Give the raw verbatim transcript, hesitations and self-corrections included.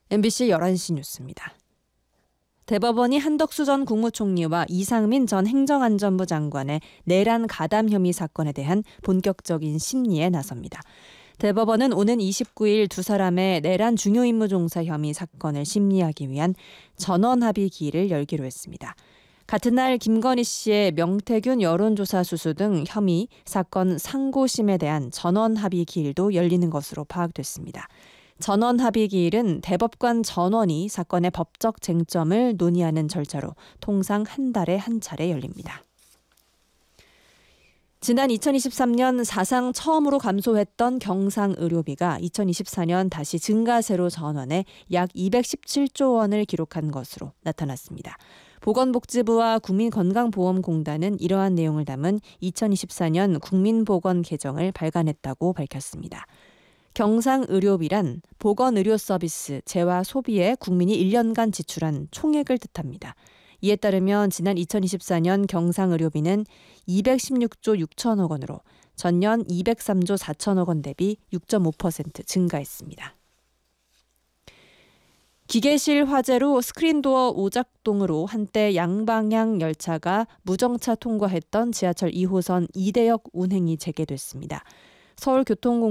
엠비씨 열한 시 뉴스입니다. 대법원이 한덕수 전 국무총리와 이상민 전 행정안전부 장관의 내란 가담 혐의 사건에 대한 본격적인 심리에 나섭니다. 대법원은 오는 이십구 일 두 사람의 내란 중요임무 종사 혐의 사건을 심리하기 위한 전원합의 기일을 열기로 했습니다. 같은 날 김건희 씨의 명태균 여론조사 수수 등 혐의 사건 상고심에 대한 전원합의 기일도 열리는 것으로 파악됐습니다. 전원합의 기일은 대법관 전원이 사건의 법적 쟁점을 논의하는 절차로 통상 한 달에 한 차례 열립니다. 지난 이천이십삼 년 사상 처음으로 감소했던 경상의료비가 이천이십사 년 다시 증가세로 전환해 약 이백십칠조 원을 기록한 것으로 나타났습니다. 보건복지부와 국민건강보험공단은 이러한 내용을 담은 이천이십사 년 국민보건 개정을 발간했다고 밝혔습니다. 경상의료비란 보건의료 서비스, 재와 소비에 국민이 일 년간 지출한 총액을 뜻합니다. 이에 따르면 지난 이천이십사 년 경상의료비는 이백십육조 육천억 원으로 전년 이백삼조 사천억 원 대비 육 점 오 퍼센트 증가했습니다. 기계실 화재로 스크린도어 오작동으로 한때 양방향 열차가 무정차 통과했던 지하철 이 호선 이대역 운행이 재개됐습니다. 서울교통공